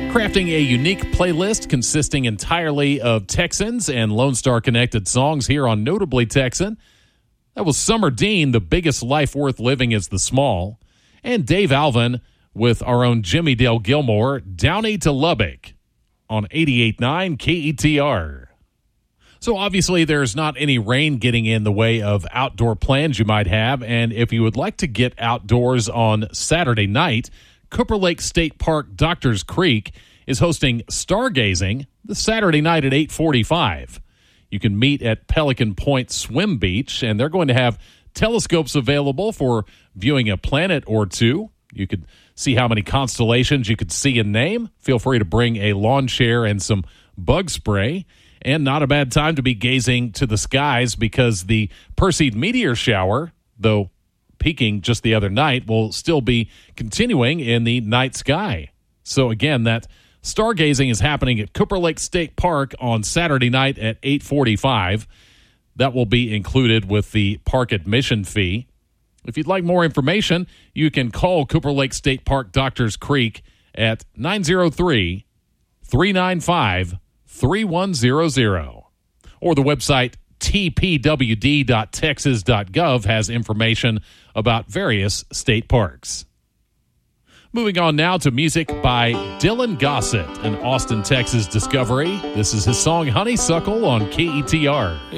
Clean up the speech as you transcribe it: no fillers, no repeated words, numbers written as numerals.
crafting a unique playlist consisting entirely of Texans and Lone Star connected songs here on Notably Texan. That was Summer Dean, The Biggest Life Worth Living is the Small, and Dave Alvin with our own Jimmy Dale Gilmore, Downey to Lubbock on 88.9 KETR. So obviously there's not any rain getting in the way of outdoor plans you might have, and if you would like to get outdoors on Saturday night, Cooper Lake State Park Doctors Creek is hosting stargazing this Saturday night at 8:45. You can meet at Pelican Point Swim Beach, and they're going to have telescopes available for viewing a planet or two. You could see how many constellations you could see and name. Feel free to bring a lawn chair and some bug spray. And not a bad time to be gazing to the skies because the Perseid meteor shower, though peaking just the other night, will still be continuing in the night sky. So again, that stargazing is happening at Cooper Lake State Park on Saturday night at 8:45. That will be included with the park admission fee. If you'd like more information, you can call Cooper Lake State Park Doctors Creek at 903-395-3100. Or the website tpwd.texas.gov has information about various state parks. Moving on now to music by Dylan Gossett, an Austin, Texas discovery. This is his song Honeysuckle on KETR.